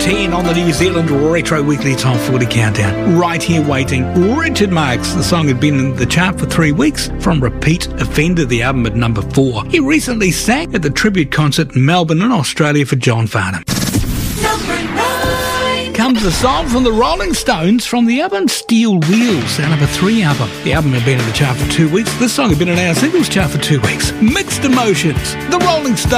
10 on the New Zealand Retro Weekly Top 40 Countdown. Right Here Waiting, Richard Marx. The song had been in the chart for 3 weeks from Repeat Offender, the album at number 4. He recently sang at the tribute concert in Melbourne in Australia for John Farnham. Comes a song from the Rolling Stones from the album Steel Wheels, their number 3 album. The album had been in the chart for 2 weeks. This song had been in our singles chart for 2 weeks. Mixed Emotions, the Rolling Stones.